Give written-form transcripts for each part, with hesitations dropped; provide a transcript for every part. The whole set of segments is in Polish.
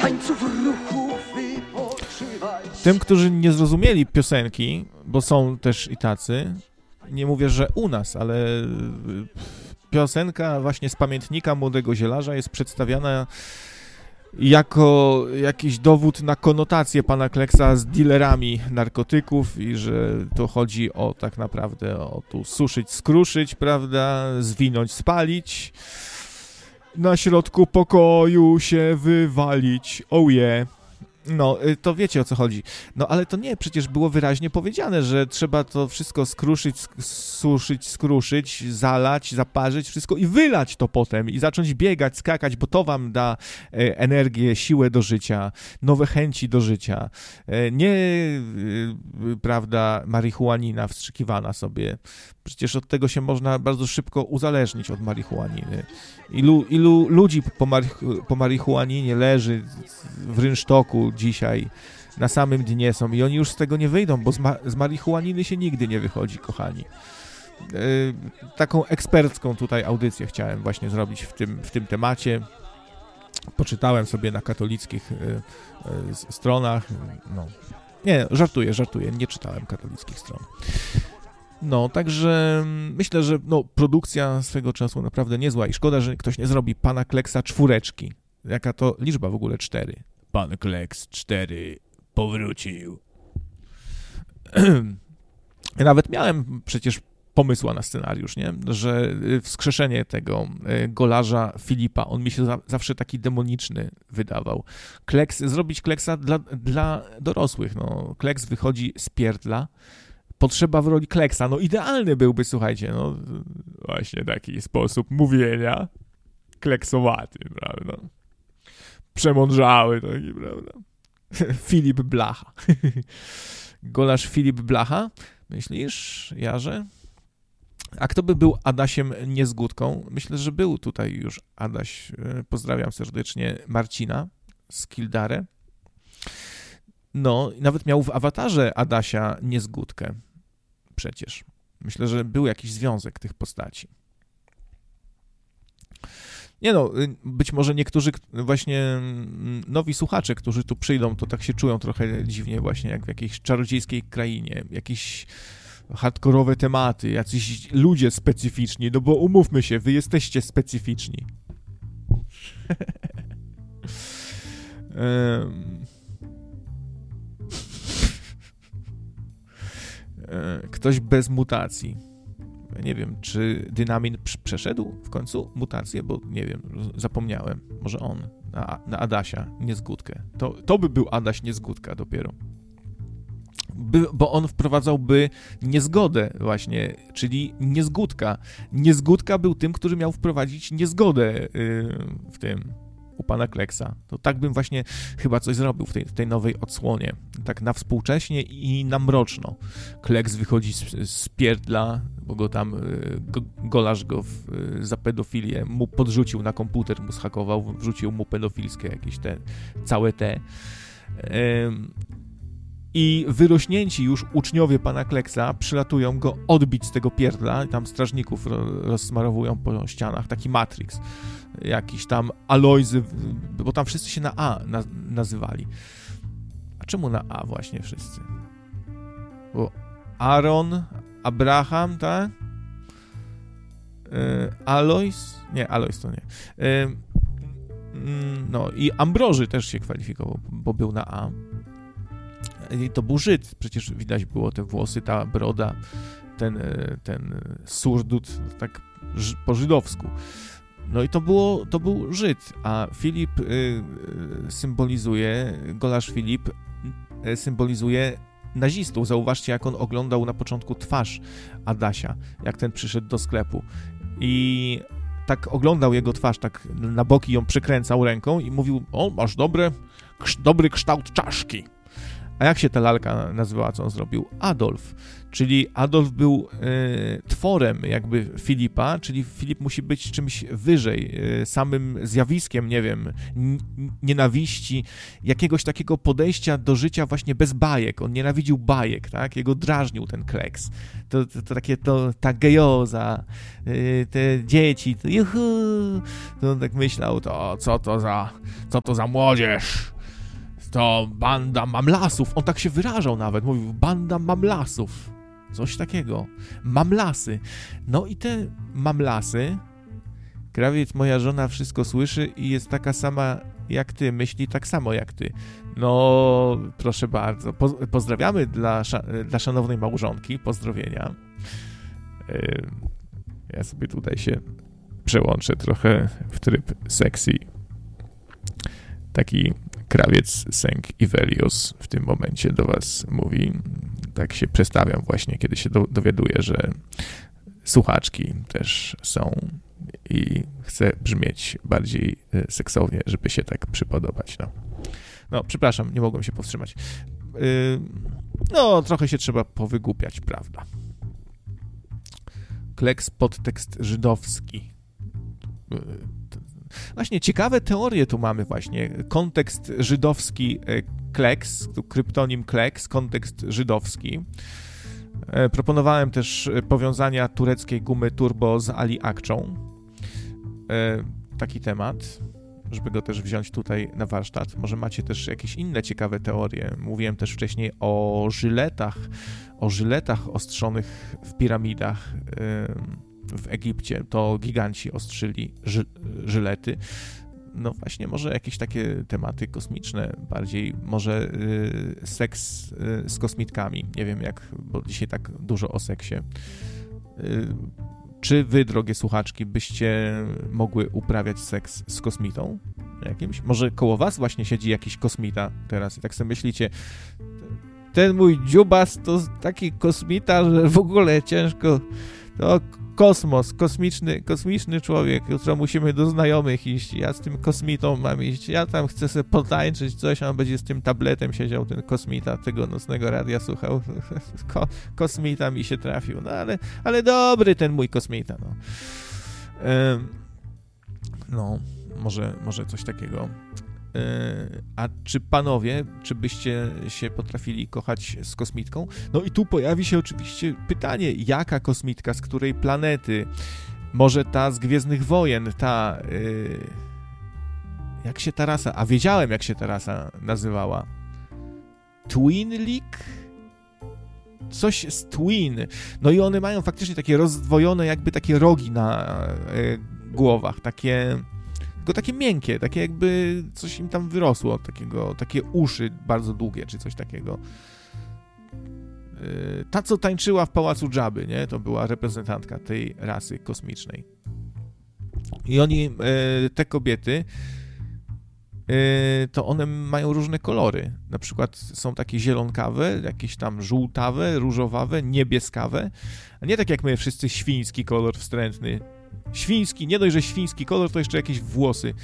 tańców ruchu wypoczywaj. Tym, którzy nie zrozumieli piosenki, bo są też i tacy, nie mówię, że u nas, ale piosenka właśnie z pamiętnika Młodego Zielarza jest przedstawiana jako jakiś dowód na konotację pana Kleksa z dealerami narkotyków i że to chodzi o tak naprawdę o tu suszyć, skruszyć, prawda, zwinąć, spalić, na środku pokoju się wywalić, oh yeah. No, to wiecie, o co chodzi. No, ale to nie, przecież było wyraźnie powiedziane, że trzeba to wszystko skruszyć, suszyć, skruszyć, zalać, zaparzyć, wszystko i wylać to potem i zacząć biegać, skakać, bo to wam da energię, siłę do życia, nowe chęci do życia. Nie, prawda, marihuanina wstrzykiwana sobie. Przecież od tego się można bardzo szybko uzależnić od marihuaniny. Ilu ludzi po marihuaninie leży w rynsztoku dzisiaj, na samym dnie są i oni już z tego nie wyjdą, bo z marihuaniny się nigdy nie wychodzi, kochani. Taką ekspercką tutaj audycję chciałem właśnie zrobić w tym temacie. Poczytałem sobie na katolickich stronach. No. Nie, żartuję, nie czytałem katolickich stron. No, także myślę, że produkcja swego czasu naprawdę niezła i szkoda, że ktoś nie zrobi pana Kleksa 4. Jaka to liczba w ogóle 4? Pan Kleks 4 powrócił. Ja nawet miałem przecież pomysła na scenariusz, nie? Że wskrzeszenie tego golarza Filipa, on mi się zawsze taki demoniczny wydawał. Zrobić Kleksa dla dorosłych. No, Kleks wychodzi z pierdla, potrzeba w roli Kleksa. No idealny byłby, słuchajcie, no właśnie taki sposób mówienia kleksowaty, prawda? Przemądrzały taki, prawda? Filip Blacha. Golarz Filip Blacha? Myślisz, Jarze? A kto by był Adasiem Niezgódką? Myślę, że był tutaj już Adaś. Pozdrawiam serdecznie Marcina z Kildare. No, nawet miał w awatarze Adasia Niezgódkę. Przecież. Myślę, że był jakiś związek tych postaci. Nie no, być może niektórzy właśnie nowi słuchacze, którzy tu przyjdą, to tak się czują trochę dziwnie właśnie, jak w jakiejś czarodziejskiej krainie, jakieś hardkorowe tematy, jacyś ludzie specyficzni, no bo umówmy się, wy jesteście specyficzni. Ktoś bez mutacji. Nie wiem, czy Dynamin przeszedł w końcu mutację, bo nie wiem, zapomniałem. Może on, na Adasia Niezgódkę. To by był Adaś Niezgódka dopiero. Bo on wprowadzałby niezgodę właśnie, czyli Niezgódka. Niezgódka był tym, który miał wprowadzić niezgodę w tym, u pana Kleksa. To tak bym właśnie chyba coś zrobił w tej nowej odsłonie. Tak na współcześnie i na mroczno. Kleks wychodzi z pierdla, bo go tam golarz go za pedofilię mu podrzucił na komputer, mu zhakował, wrzucił mu pedofilskie jakieś całe te. I wyrośnięci już uczniowie pana Kleksa przylatują go odbić z tego pierdla i tam strażników rozsmarowują po ścianach. Taki Matrix. Jakiś tam Alojzy, bo tam wszyscy się na A nazywali. A czemu na A właśnie wszyscy? Bo Aaron, Abraham, tak? Alojz? Nie, Alojz to nie. No i Ambroży też się kwalifikował, bo był na A. I to był Żyd, przecież widać było te włosy, ta broda, ten surdut, tak po żydowsku. No i to był Żyd, a Filip symbolizuje, golarz Filip symbolizuje nazistów. Zauważcie, jak on oglądał na początku twarz Adasia, jak ten przyszedł do sklepu. I tak oglądał jego twarz, tak na boki ją przykręcał ręką i mówił: o, masz dobry kształt czaszki. A jak się ta lalka nazywała, co on zrobił? Adolf. Czyli Adolf był tworem jakby Filipa, czyli Filip musi być czymś wyżej, samym zjawiskiem, nie wiem, nienawiści, jakiegoś takiego podejścia do życia właśnie bez bajek. On nienawidził bajek, tak? Jego drażnił ten Kleks. To takie, ta gejoza, te dzieci, to juhu. To on tak myślał, co to za młodzież? to banda mamlasów. On tak się wyrażał nawet, mówił banda mamlasów. Coś takiego. Mamlasy. No i te mamlasy, krawiec, moja żona wszystko słyszy i jest taka sama jak ty, myśli tak samo jak ty. No, proszę bardzo. Pozdrawiamy dla szanownej małżonki. Pozdrowienia. Ja sobie tutaj się przełączę trochę w tryb sexy. Taki krawiec Sęk Ivelios w tym momencie do was mówi. Tak się przestawiam właśnie, kiedy się dowiaduję, że słuchaczki też są i chcę brzmieć bardziej seksownie, żeby się tak przypodobać. No, przepraszam, nie mogłem się powstrzymać. No, trochę się trzeba powygłupiać, prawda? Kleks, podtekst żydowski. Właśnie ciekawe teorie tu mamy właśnie. Kontekst żydowski Kleks, kryptonim Kleks, kontekst żydowski. Proponowałem też powiązania tureckiej gumy turbo z Ali Akczą. Taki temat, żeby go też wziąć tutaj na warsztat. Może macie też jakieś inne ciekawe teorie. Mówiłem też wcześniej o żyletach ostrzonych w piramidach w Egipcie. To giganci ostrzyli żylety. No właśnie, może jakieś takie tematy kosmiczne, bardziej może seks z kosmitkami. Nie wiem jak, bo dzisiaj tak dużo o seksie. Czy wy, drogie słuchaczki, byście mogły uprawiać seks z kosmitą jakimś? Może koło was właśnie siedzi jakiś kosmita teraz i tak sobie myślicie, ten mój dziubas to taki kosmita, że w ogóle ciężko, to kosmos, kosmiczny człowiek, jutro musimy do znajomych iść, ja z tym kosmitą mam iść, ja tam chcę sobie potańczyć coś, a on będzie z tym tabletem siedział, ten kosmita, tego nocnego radia słuchał, kosmita mi się trafił, no ale dobry ten mój kosmita, no. No, może coś takiego. A czy panowie, czy byście się potrafili kochać z kosmitką? No i tu pojawi się oczywiście pytanie, jaka kosmitka, z której planety? Może ta z Gwiezdnych Wojen, ta... jak się ta rasa... A wiedziałem, jak się ta rasa nazywała. Twinlik? Coś z Twin. No i one mają faktycznie takie rozdwojone, jakby takie rogi na głowach, tylko takie miękkie, takie jakby coś im tam wyrosło, takie uszy bardzo długie, czy coś takiego. Ta, co tańczyła w Pałacu Dżaby, nie? To była reprezentantka tej rasy kosmicznej. I oni, te kobiety, to one mają różne kolory. Na przykład są takie zielonkawe, jakieś tam żółtawe, różowawe, niebieskawe, a nie tak jak my wszyscy świński kolor wstrętny. Świński, nie dość, że świński kolor, to jeszcze jakieś włosy.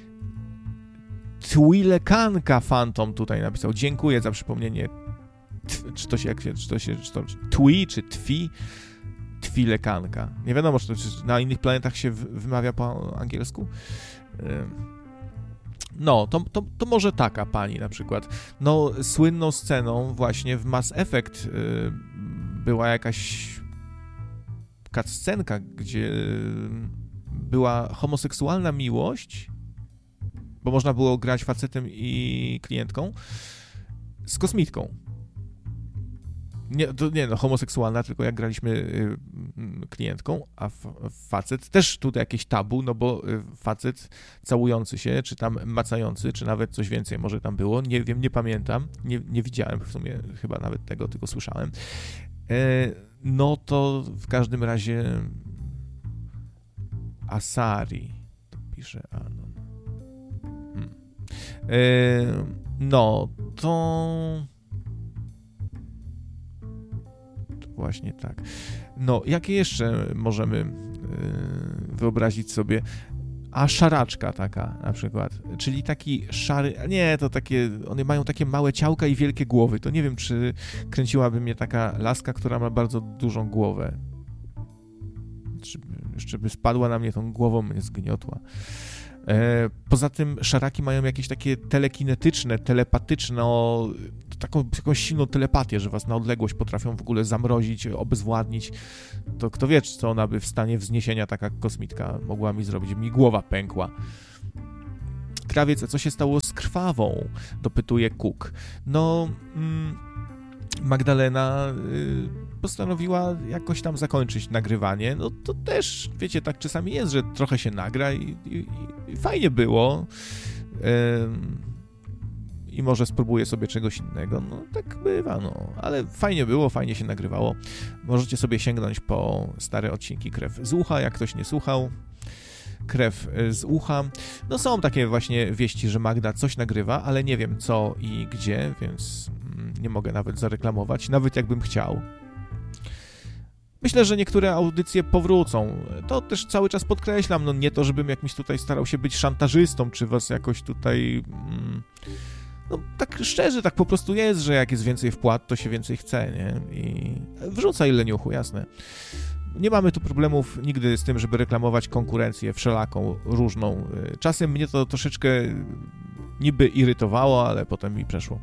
Twilekanka Phantom tutaj napisał. Dziękuję za przypomnienie. Czy to Twi, czy Twi? Twilekanka. Nie wiadomo, czy na innych planetach się wymawia po angielsku. No, to może taka pani na przykład. No, słynną sceną właśnie w Mass Effect była jakaś cutscenka, gdzie była homoseksualna miłość, bo można było grać facetem i klientką, z kosmitką. Nie homoseksualna, tylko jak graliśmy klientką, a facet, też tutaj jakieś tabu, no bo facet całujący się, czy tam macający, czy nawet coś więcej może tam było, nie wiem, nie pamiętam, nie widziałem w sumie chyba nawet tego, tylko słyszałem. No to w każdym razie Asari, to pisze Anon. No to właśnie tak. No, jakie jeszcze możemy wyobrazić sobie? A szaraczka taka na przykład, czyli taki szary, nie, to takie, one mają takie małe ciałka i wielkie głowy, to nie wiem, czy kręciłaby mnie taka laska, która ma bardzo dużą głowę. Czy jeszcze by spadła na mnie tą głową, mnie zgniotła. Poza tym szaraki mają jakieś takie telekinetyczne, telepatyczne, taką jakąś silną telepatię, że was na odległość potrafią w ogóle zamrozić, obezwładnić. To kto wie, co ona by w stanie wzniesienia taka kosmitka mogła mi zrobić. Mi głowa pękła. Krawiec, a co się stało z Krwawą? Dopytuje Cook. No, Magdalena postanowiła jakoś tam zakończyć nagrywanie. No to też, wiecie, tak czasami jest, że trochę się nagra i fajnie było. I może spróbuję sobie czegoś innego. No tak bywa, no. Ale fajnie było, fajnie się nagrywało. Możecie sobie sięgnąć po stare odcinki Krew z ucha, jak ktoś nie słuchał. Krew z ucha. No są takie właśnie wieści, że Magda coś nagrywa, ale nie wiem co i gdzie, więc nie mogę nawet zareklamować, nawet jakbym chciał. Myślę, że niektóre audycje powrócą. To też cały czas podkreślam, no nie to, żebym jakimś tutaj starał się być szantażystą, czy was jakoś tutaj... No tak szczerze, tak po prostu jest, że jak jest więcej wpłat, to się więcej chce, nie? I wrzucaj leniuchu, jasne. Nie mamy tu problemów nigdy z tym, żeby reklamować konkurencję wszelaką, różną. Czasem mnie to troszeczkę niby irytowało, ale potem mi przeszło.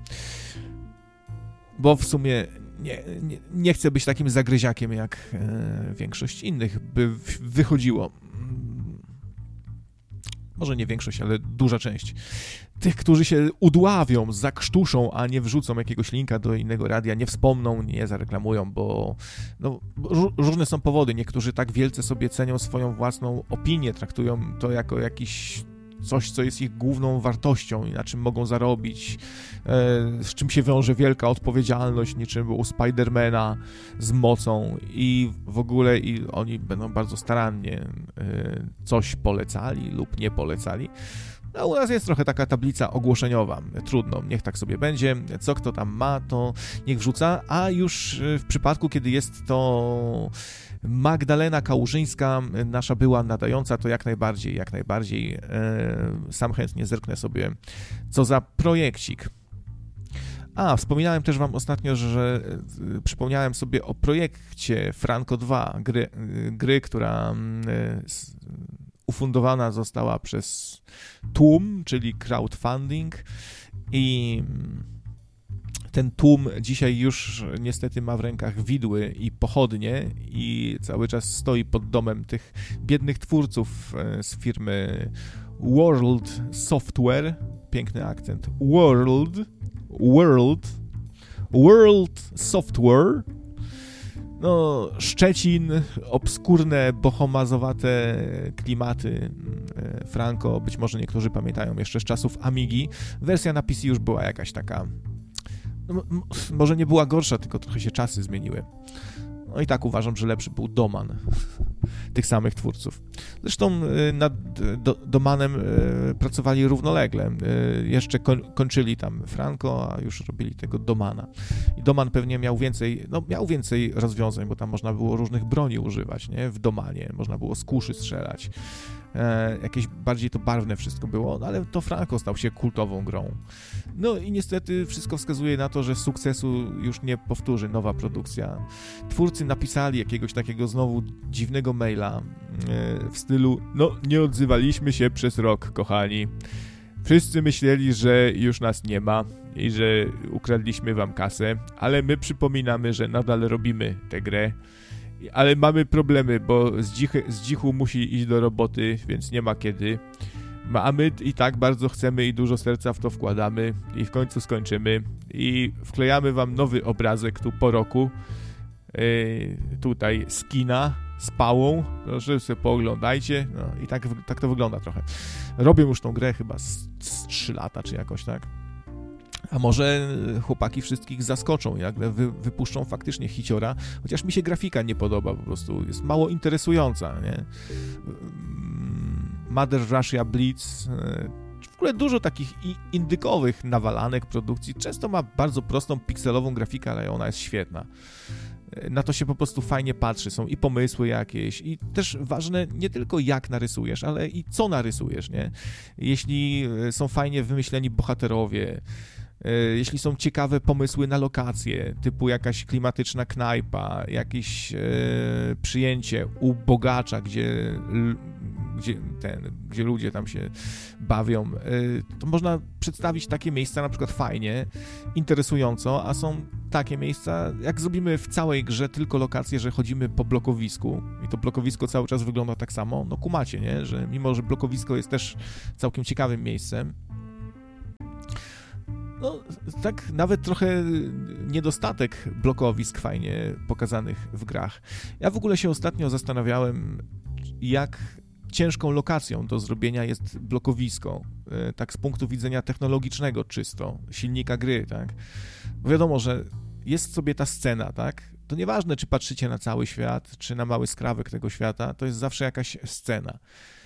Bo w sumie nie chcę być takim zagryziakiem, jak większość innych by wychodziło. Może nie większość, ale duża część. Tych, którzy się udławią, zakrztuszą, a nie wrzucą jakiegoś linka do innego radia, nie wspomną, nie zareklamują, bo no, różne są powody. Niektórzy tak wielce sobie cenią swoją własną opinię, traktują to jako jakiś coś, co jest ich główną wartością i na czym mogą zarobić, z czym się wiąże wielka odpowiedzialność, niczym u Spidermana z mocą i w ogóle i oni będą bardzo starannie coś polecali lub nie polecali. No u nas jest trochę taka tablica ogłoszeniowa. Trudno, niech tak sobie będzie. Co kto tam ma, to niech wrzuca. A już w przypadku, kiedy jest to Magdalena Kałużyńska, nasza była nadająca, to jak najbardziej. Sam chętnie zerknę sobie, co za projekcik. A, wspominałem też wam ostatnio, że przypomniałem sobie o projekcie Franco 2, gry, która ufundowana została przez Tłum, czyli crowdfunding i ten Tłum dzisiaj już niestety ma w rękach widły i pochodnie i cały czas stoi pod domem tych biednych twórców z firmy World Software, piękny akcent, World Software. No, Szczecin, obskurne, bohomazowate klimaty Franco, być może niektórzy pamiętają jeszcze z czasów Amigi. Wersja na PC już była jakaś taka, no, może nie była gorsza, tylko trochę się czasy zmieniły. No i tak uważam, że lepszy był Doman tych samych twórców. Zresztą nad Domanem pracowali równolegle. Jeszcze kończyli tam Franco, a już robili tego Domana. I Doman pewnie miał więcej rozwiązań, bo tam można było różnych broni używać, nie? W Domanie. Można było z kuszy strzelać. Jakieś bardziej to barwne wszystko było, no ale to Franco stał się kultową grą. No i niestety wszystko wskazuje na to, że sukcesu już nie powtórzy nowa produkcja. Twórcy napisali jakiegoś takiego znowu dziwnego maila w stylu: no nie odzywaliśmy się przez rok, kochani. Wszyscy myśleli, że już nas nie ma i że ukradliśmy wam kasę, ale my przypominamy, że nadal robimy tę grę. Ale mamy problemy, bo Zdzichu musi iść do roboty, więc nie ma kiedy. A my i tak bardzo chcemy i dużo serca w to wkładamy i w końcu skończymy. I wklejamy wam nowy obrazek tu po roku. Tutaj z kina, z pałą. Proszę sobie pooglądajcie. No i tak to wygląda trochę. Robię już tą grę chyba z 3 lata, czy jakoś tak. A może chłopaki wszystkich zaskoczą, jak wypuszczą faktycznie hiciora, chociaż mi się grafika nie podoba, po prostu jest mało interesująca, nie? Mother Russia Blitz, w ogóle dużo takich indykowych nawalanek produkcji, często ma bardzo prostą pikselową grafikę, ale ona jest świetna. Na to się po prostu fajnie patrzy, są i pomysły jakieś i też ważne nie tylko jak narysujesz, ale i co narysujesz, nie? Jeśli są fajnie wymyśleni bohaterowie, jeśli są ciekawe pomysły na lokacje, typu jakaś klimatyczna knajpa, jakieś przyjęcie u bogacza, gdzie gdzie ludzie tam się bawią, to można przedstawić takie miejsca na przykład fajnie, interesująco, a są takie miejsca, jak zrobimy w całej grze tylko lokacje, że chodzimy po blokowisku i to blokowisko cały czas wygląda tak samo, no kumacie, nie? Że mimo, że blokowisko jest też całkiem ciekawym miejscem, no tak nawet trochę niedostatek blokowisk fajnie pokazanych w grach. Ja w ogóle się ostatnio zastanawiałem, jak ciężką lokacją do zrobienia jest blokowisko, tak z punktu widzenia technologicznego czysto, silnika gry, tak? Bo wiadomo, że jest sobie ta scena, tak? To nieważne, czy patrzycie na cały świat, czy na mały skrawek tego świata, to jest zawsze jakaś scena.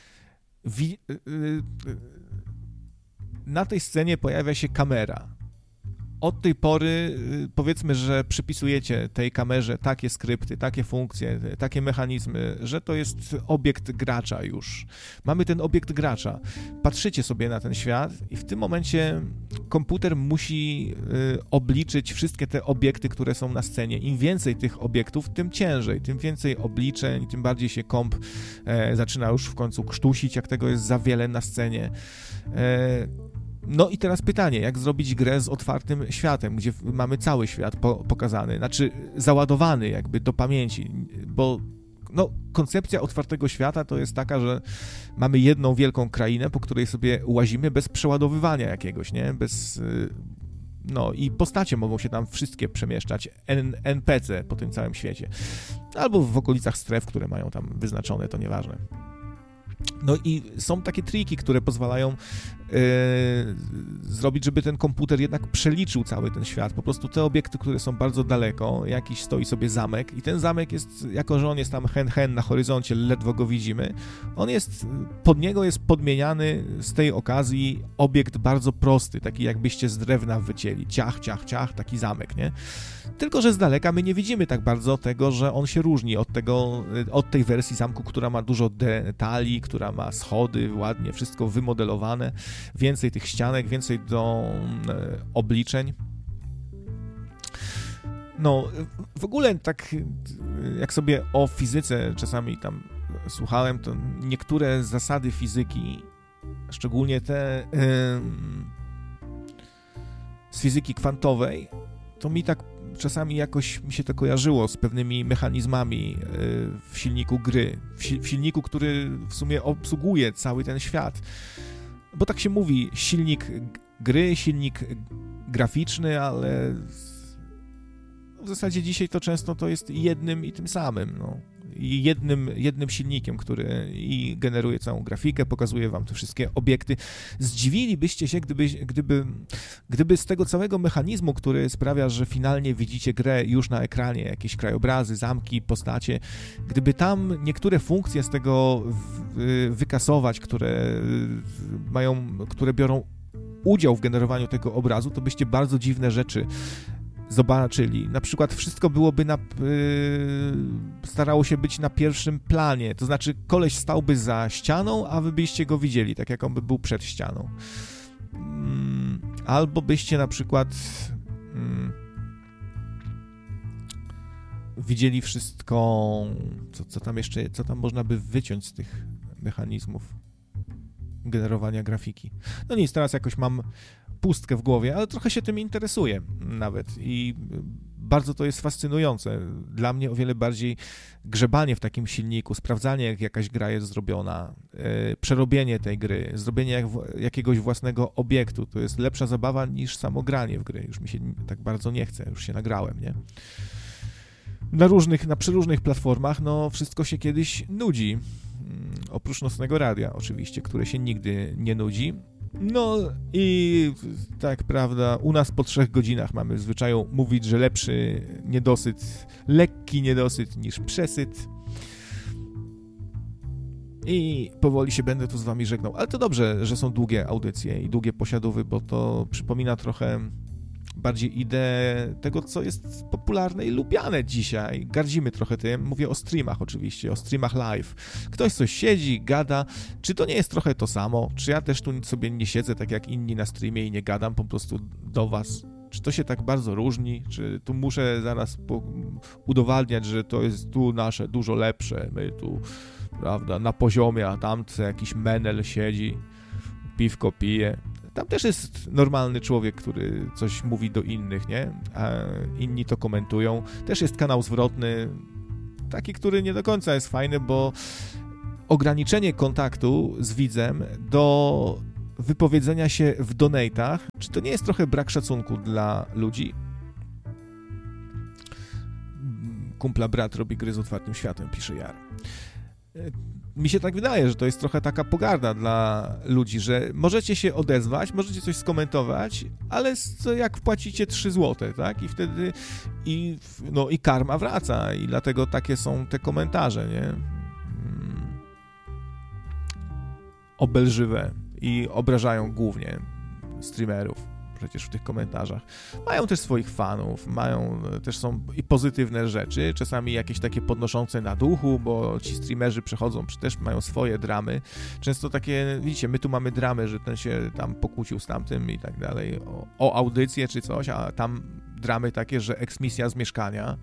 Na tej scenie pojawia się kamera. Od tej pory powiedzmy, że przypisujecie tej kamerze takie skrypty, takie funkcje, takie mechanizmy, że to jest obiekt gracza już. Mamy ten obiekt gracza. Patrzycie sobie na ten świat i w tym momencie komputer musi obliczyć wszystkie te obiekty, które są na scenie. Im więcej tych obiektów, tym ciężej, tym więcej obliczeń, tym bardziej się komp zaczyna już w końcu krztusić, jak tego jest za wiele na scenie. No i teraz pytanie, jak zrobić grę z otwartym światem, gdzie mamy cały świat pokazany, znaczy załadowany jakby do pamięci, bo no, koncepcja otwartego świata to jest taka, że mamy jedną wielką krainę, po której sobie łazimy bez przeładowywania jakiegoś, nie? No i postacie mogą się tam wszystkie przemieszczać, NPC po tym całym świecie, albo w okolicach stref, które mają tam wyznaczone, to nieważne. No i są takie triki, które pozwalają zrobić, żeby ten komputer jednak przeliczył cały ten świat. Po prostu te obiekty, które są bardzo daleko, jakiś stoi sobie zamek i ten zamek jest, jako że on jest tam hen na horyzoncie, ledwo go widzimy, pod niego jest podmieniany z tej okazji obiekt bardzo prosty, taki jakbyście z drewna wycięli. Ciach, ciach, ciach, taki zamek, nie? Tylko że z daleka my nie widzimy tak bardzo tego, że on się różni od tej wersji zamku, która ma dużo detali, która ma schody, ładnie wszystko wymodelowane, więcej tych ścianek, więcej do obliczeń. No, w ogóle tak jak sobie o fizyce czasami tam słuchałem, to niektóre zasady fizyki, szczególnie te z fizyki kwantowej, to mi tak czasami jakoś mi się to kojarzyło z pewnymi mechanizmami w silniku gry, w silniku, który w sumie obsługuje cały ten świat. Bo tak się mówi, silnik gry, silnik graficzny, ale w zasadzie dzisiaj to często to jest jednym i tym samym, no. I jednym silnikiem, który i generuje całą grafikę, pokazuje wam te wszystkie obiekty. Zdziwilibyście się, gdyby z tego całego mechanizmu, który sprawia, że finalnie widzicie grę już na ekranie, jakieś krajobrazy, zamki, postacie, gdyby tam niektóre funkcje z tego wykasować, które biorą udział w generowaniu tego obrazu, to byście bardzo dziwne rzeczy zobaczyli. Na przykład wszystko byłoby starało się być na pierwszym planie, to znaczy koleś stałby za ścianą, a wy byście go widzieli, tak jak on by był przed ścianą. Albo byście na przykład widzieli wszystko, co tam można by wyciąć z tych mechanizmów generowania grafiki. No nic, teraz jakoś mam pustkę w głowie, ale trochę się tym interesuję nawet i bardzo to jest fascynujące. Dla mnie o wiele bardziej grzebanie w takim silniku, sprawdzanie, jak jakaś gra jest zrobiona, przerobienie tej gry, zrobienie jakiegoś własnego obiektu, to jest lepsza zabawa niż samo granie w gry. Już mi się tak bardzo nie chce, już się nagrałem, nie? Na przeróżnych platformach, no wszystko się kiedyś nudzi. Oprócz Nocnego Radia oczywiście, które się nigdy nie nudzi. No i tak, prawda, u nas po 3 godzinach mamy w zwyczaju mówić, że lepszy niedosyt, lekki niedosyt niż przesyt. I powoli się będę tu z wami żegnał. Ale to dobrze, że są długie audycje i długie posiadówy, bo to przypomina trochę bardziej ideę tego, co jest popularne i lubiane dzisiaj. Gardzimy trochę tym. Mówię o streamach oczywiście, o streamach live. Ktoś coś siedzi, gada. Czy to nie jest trochę to samo? Czy ja też tu sobie nie siedzę tak jak inni na streamie i nie gadam po prostu do was? Czy to się tak bardzo różni? Czy tu muszę zaraz udowadniać, że to jest tu nasze dużo lepsze? My tu prawda, na poziomie, a tam jakiś menel siedzi, piwko pije. Tam też jest normalny człowiek, który coś mówi do innych, nie? A inni to komentują. Też jest kanał zwrotny, taki, który nie do końca jest fajny, bo ograniczenie kontaktu z widzem do wypowiedzenia się w donate'ach, czy to nie jest trochę brak szacunku dla ludzi? Kumpla brat robi gry z otwartym światem, pisze Jar. Mi się tak wydaje, że to jest trochę taka pogarda dla ludzi, że możecie się odezwać, możecie coś skomentować, ale jak wpłacicie 3 zł, tak? I wtedy i karma wraca i dlatego takie są te komentarze, nie? Obelżywe i obrażają głównie streamerów przecież w tych komentarzach. Mają też swoich fanów, też są i pozytywne rzeczy, czasami jakieś takie podnoszące na duchu, bo ci streamerzy przechodzą, też mają swoje dramy. Często takie, widzicie, my tu mamy dramy, że ten się tam pokłócił z tamtym i tak dalej, o audycję czy coś, a tam dramy takie, że eksmisja z mieszkania,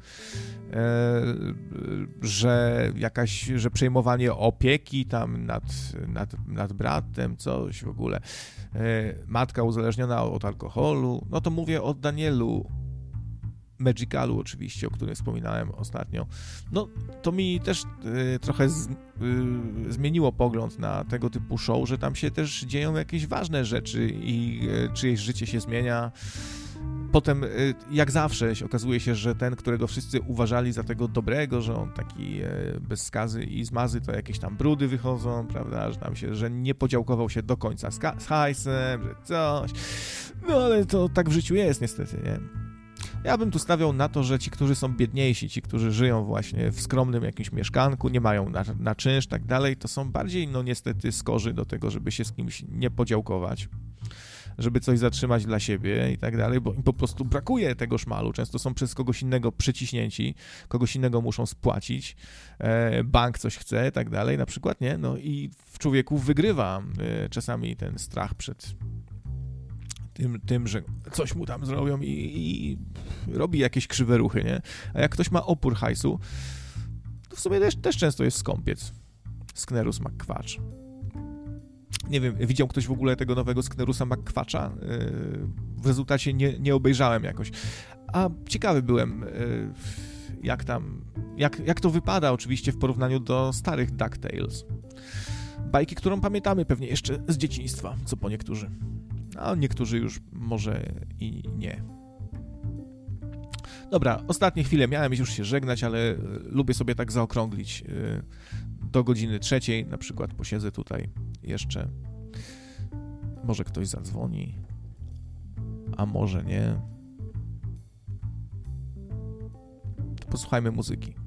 że przejmowanie opieki tam nad bratem, coś w ogóle. Matka uzależniona od alkoholu. No to mówię o Danielu Magicalu oczywiście, o którym wspominałem ostatnio. No to mi też trochę zmieniło pogląd na tego typu show, że tam się też dzieją jakieś ważne rzeczy i czyjeś życie się zmienia. Potem, jak zawsze, okazuje się, że ten, którego wszyscy uważali za tego dobrego, że on taki bez skazy i zmazy, to jakieś tam brudy wychodzą, prawda, że nie podziałkował się do końca z hajsem, że coś. No ale to tak w życiu jest niestety, nie? Ja bym tu stawiał na to, że ci, którzy są biedniejsi, ci, którzy żyją właśnie w skromnym jakimś mieszkanku, nie mają na czynsz, tak dalej, to są bardziej, no niestety, skorzy do tego, żeby się z kimś nie podziałkować, żeby coś zatrzymać dla siebie i tak dalej, bo im po prostu brakuje tego szmalu. Często są przez kogoś innego przyciśnięci, kogoś innego muszą spłacić, bank coś chce i tak dalej, na przykład, nie? No i w człowieku wygrywa czasami ten strach przed tym, że coś mu tam zrobią i robi jakieś krzywe ruchy, nie? A jak ktoś ma opór hajsu, to w sumie też często jest skąpiec. Sknerus McQuatch. Nie wiem, widział ktoś w ogóle tego nowego Sknerusa McQuatcha? W rezultacie nie obejrzałem jakoś. A ciekawy byłem, jak to wypada oczywiście w porównaniu do starych DuckTales. Bajki, którą pamiętamy pewnie jeszcze z dzieciństwa, co po niektórzy. A niektórzy już może i nie. Dobra, ostatnie chwile miałem już się żegnać, ale lubię sobie tak zaokrąglić. Do godziny 3 na przykład posiedzę tutaj jeszcze. Może ktoś zadzwoni, a może nie. To posłuchajmy muzyki.